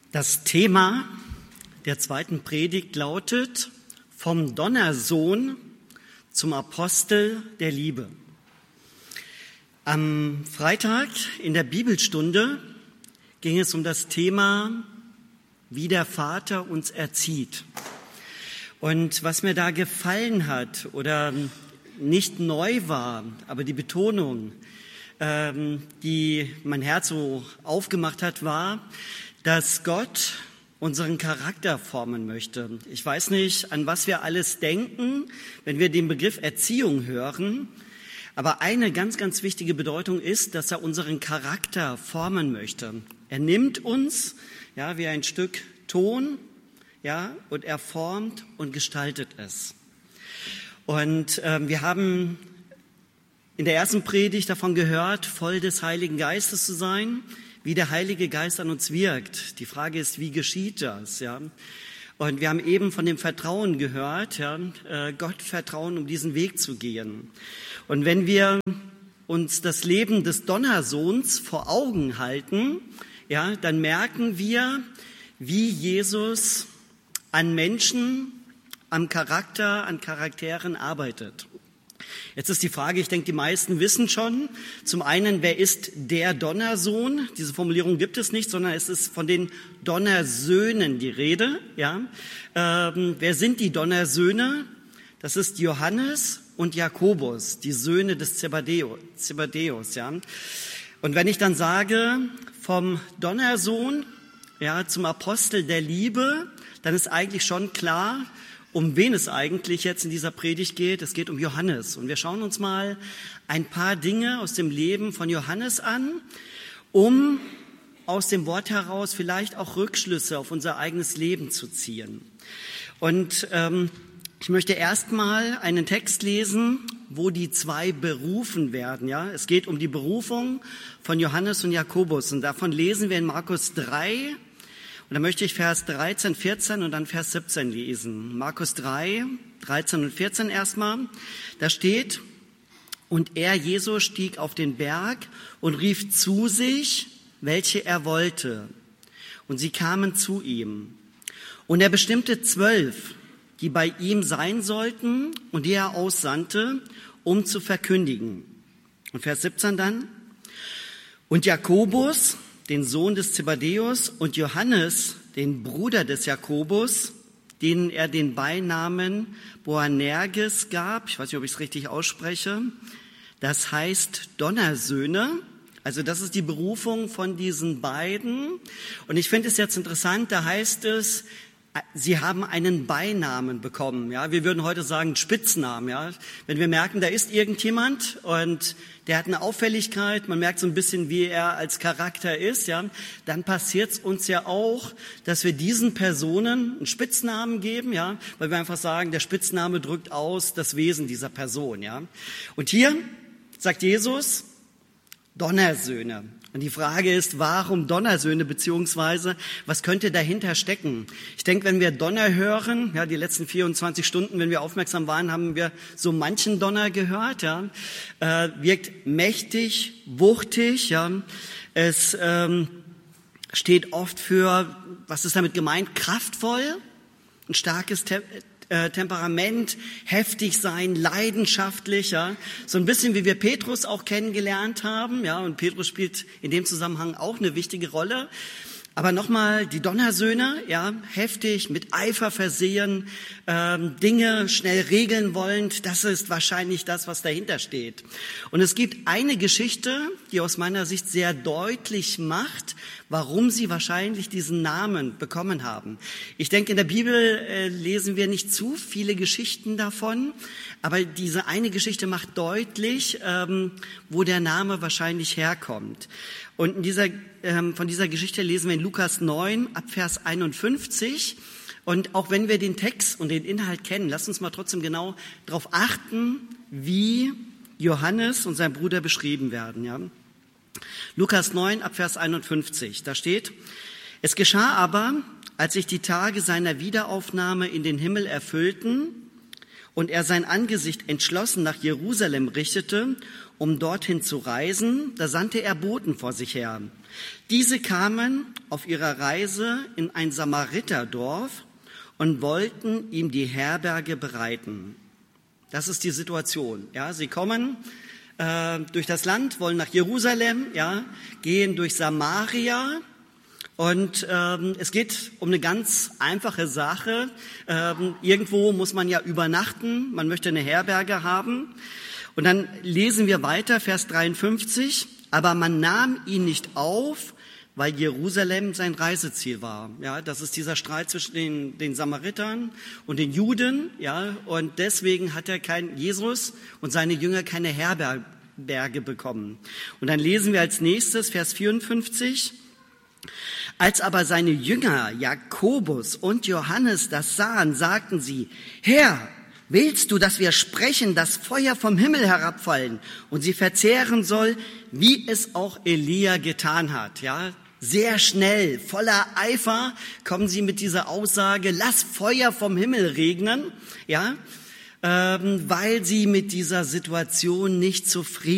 Das Thema der zweiten Predigt lautet: Vom Donnersohn zum Apostel der Liebe. Am Freitag in der Bibelstunde ging es um das Thema, wie der Vater uns erzieht. Und was mir da gefallen hat oder nicht neu war, aber die Betonung, die mein Herz so aufgemacht hat, war, dass Gott unseren Charakter formen möchte. Ich weiß nicht, an was wir alles denken, wenn wir den Begriff Erziehung hören, aber eine ganz, ganz wichtige Bedeutung ist, dass er unseren Charakter formen möchte. Er nimmt uns, ja, wie ein Stück Ton, ja, und er formt und gestaltet es. Und wir haben in der ersten Predigt davon gehört, voll des Heiligen Geistes zu sein, wie der Heilige Geist an uns wirkt. Die Frage ist, wie geschieht das? Ja? Und wir haben eben von dem Vertrauen gehört, ja? Gott vertrauen, um diesen Weg zu gehen. Und wenn wir uns das Leben des Donnersohns vor Augen halten, ja, dann merken wir, wie Jesus an Menschen, am Charakter, an Charakteren arbeitet. Jetzt ist die Frage, ich denke, die meisten wissen schon, zum einen, wer ist der Donnersohn? Diese Formulierung gibt es nicht, sondern es ist von den Donnersöhnen die Rede. Ja? Wer sind die Donnersöhne? Das ist Johannes und Jakobus, die Söhne des Zebedeus. Ja? Und wenn ich dann sage, vom Donnersohn, ja, zum Apostel der Liebe, dann ist eigentlich schon klar, um wen es eigentlich jetzt in dieser Predigt geht. Es geht um Johannes. Und wir schauen uns mal ein paar Dinge aus dem Leben von Johannes an, um aus dem Wort heraus vielleicht auch Rückschlüsse auf unser eigenes Leben zu ziehen. Und ich möchte erstmal einen Text lesen, wo die zwei berufen werden. Ja, es geht um die Berufung von Johannes und Jakobus. Und davon lesen wir in Markus 3. Und da möchte ich Vers 13, 14 und dann Vers 17 lesen. Markus 3, 13 und 14 erstmal. Da steht: Und er, Jesus, stieg auf den Berg und rief zu sich, welche er wollte. Und sie kamen zu ihm. Und er bestimmte 12, die bei ihm sein sollten und die er aussandte, um zu verkündigen. Und Vers 17 dann: Und Jakobus, den Sohn des Zebedeus, und Johannes, den Bruder des Jakobus, denen er den Beinamen Boanerges gab. Ich weiß nicht, ob ich es richtig ausspreche. Das heißt Donnersöhne. Also das ist die Berufung von diesen beiden. Und ich finde es jetzt interessant, da heißt es, sie haben einen Beinamen bekommen. Ja, wir würden heute sagen Spitznamen. Ja, wenn wir merken, da ist irgendjemand und der hat eine Auffälligkeit, man merkt so ein bisschen, wie er als Charakter ist, ja, dann passiert es uns ja auch, dass wir diesen Personen einen Spitznamen geben, ja, weil wir einfach sagen, der Spitzname drückt aus das Wesen dieser Person, ja. Und hier sagt Jesus Donnersöhne. Und die Frage ist, warum Donnersöhne, beziehungsweise was könnte dahinter stecken? Ich denke, wenn wir Donner hören, ja, die letzten 24 Stunden, wenn wir aufmerksam waren, haben wir so manchen Donner gehört, ja, wirkt mächtig, wuchtig, ja, es steht oft für, was ist damit gemeint? Kraftvoll, ein starkes Temperament, heftig sein, leidenschaftlich, ja, so ein bisschen wie wir Petrus auch kennengelernt haben, ja, und Petrus spielt in dem Zusammenhang auch eine wichtige Rolle. Aber nochmal, die Donnersöhne, ja, heftig, mit Eifer versehen, Dinge schnell regeln wollend, das ist wahrscheinlich das, was dahinter steht. Und es gibt eine Geschichte, die aus meiner Sicht sehr deutlich macht, warum sie wahrscheinlich diesen Namen bekommen haben. Ich denke, in der Bibel lesen wir nicht zu viele Geschichten davon, aber diese eine Geschichte macht deutlich, wo der Name wahrscheinlich herkommt. Und von dieser Geschichte lesen wir in Lukas 9 ab Vers 51. Und auch wenn wir den Text und den Inhalt kennen, lasst uns mal trotzdem genau darauf achten, wie Johannes und sein Bruder beschrieben werden. Ja? Lukas 9 ab Vers 51, da steht: Es geschah aber, als sich die Tage seiner Wiederaufnahme in den Himmel erfüllten und er sein Angesicht entschlossen nach Jerusalem richtete, um dorthin zu reisen, da sandte er Boten vor sich her. Diese kamen auf ihrer Reise in ein Samariterdorf und wollten ihm die Herberge bereiten. Das ist die Situation. Ja, sie kommen durch das Land, wollen nach Jerusalem, ja, gehen durch Samaria. Und es geht um eine ganz einfache Sache. Irgendwo muss man ja übernachten, man möchte eine Herberge haben. Und dann lesen wir weiter, Vers 53, aber man nahm ihn nicht auf, weil Jerusalem sein Reiseziel war. Ja, das ist dieser Streit zwischen den Samaritern und den Juden. Ja, und deswegen hat Jesus und seine Jünger keine Herberge bekommen. Und dann lesen wir als nächstes, Vers 54, als aber seine Jünger, Jakobus und Johannes, das sahen, sagten sie, Herr, willst du, dass wir sprechen, dass Feuer vom Himmel herabfallen und sie verzehren soll, wie es auch Elia getan hat? Ja, sehr schnell, voller Eifer kommen sie mit dieser Aussage, lass Feuer vom Himmel regnen, ja, weil sie mit dieser Situation nicht zufrieden